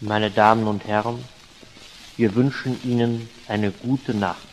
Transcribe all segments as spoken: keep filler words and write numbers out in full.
Meine Damen und Herren, wir wünschen Ihnen eine gute Nacht.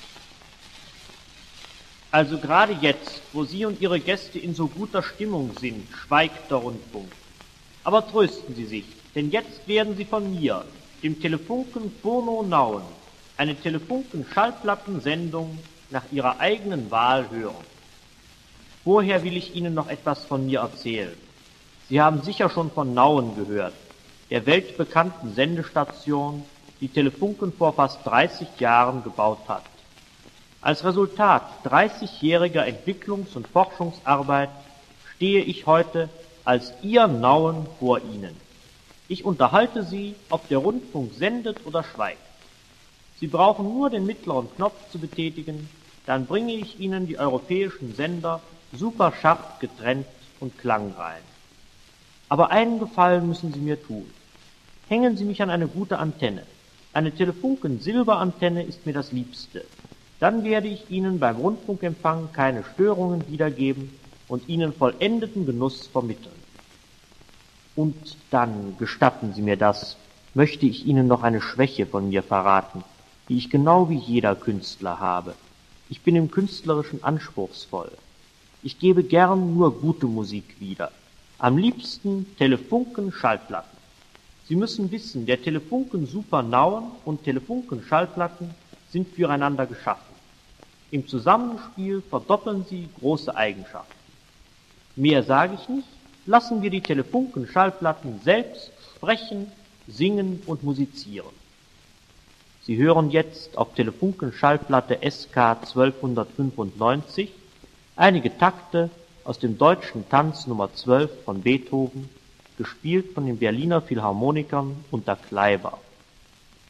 Also gerade jetzt, wo Sie und Ihre Gäste in so guter Stimmung sind, schweigt der Rundfunk. Aber trösten Sie sich, denn jetzt werden Sie von mir, dem Telefunken Furno Nauen, eine Telefunken-Schallplattensendung nach Ihrer eigenen Wahl hören. Vorher will ich Ihnen noch etwas von mir erzählen. Sie haben sicher schon von Nauen gehört, der weltbekannten Sendestation, die Telefunken vor fast dreißig Jahren gebaut hat. Als Resultat dreißigjähriger Entwicklungs- und Forschungsarbeit stehe ich heute als Ihr Nauen vor Ihnen. Ich unterhalte Sie, ob der Rundfunk sendet oder schweigt. Sie brauchen nur den mittleren Knopf zu betätigen, dann bringe ich Ihnen die europäischen Sender super scharf getrennt und klangrein. Aber einen Gefallen müssen Sie mir tun. Hängen Sie mich an eine gute Antenne. Eine Telefunken-Silberantenne ist mir das Liebste. Dann werde ich Ihnen beim Rundfunkempfang keine Störungen wiedergeben und Ihnen vollendeten Genuss vermitteln. Und dann, gestatten Sie mir das, möchte ich Ihnen noch eine Schwäche von mir verraten, die ich genau wie jeder Künstler habe. Ich bin im Künstlerischen anspruchsvoll. Ich gebe gern nur gute Musik wieder. Am liebsten Telefunken-Schallplatten. Sie müssen wissen, der Telefunken Super Nauen und Telefunken Schallplatten sind füreinander geschaffen. Im Zusammenspiel verdoppeln sie große Eigenschaften. Mehr sage ich nicht, lassen wir die Telefunken Schallplatten selbst sprechen, singen und musizieren. Sie hören jetzt auf Telefunken Schallplatte S K zwölfhundertfünfundneunzig einige Takte aus dem Deutschen Tanz Nummer zwölf von Beethoven, gespielt von den Berliner Philharmonikern unter Kleiber.